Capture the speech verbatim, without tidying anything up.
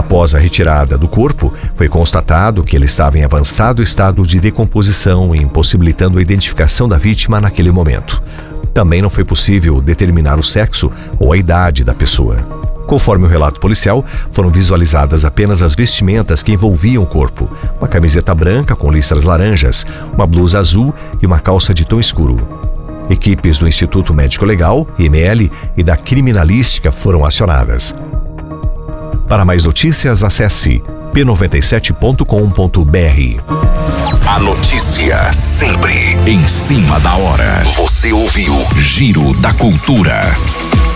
Após a retirada do corpo, foi constatado que ele estava em avançado estado de decomposição, impossibilitando a identificação da vítima naquele momento. Também não foi possível determinar o sexo ou a idade da pessoa. Conforme o relato policial, foram visualizadas apenas as vestimentas que envolviam o corpo: uma camiseta branca com listras laranjas, uma blusa azul e uma calça de tom escuro. Equipes do Instituto Médico Legal, I M L, e da Criminalística foram acionadas. Para mais notícias, acesse p noventa e sete ponto com ponto b r. A notícia sempre em cima da hora. Você ouviu Giro da Cultura.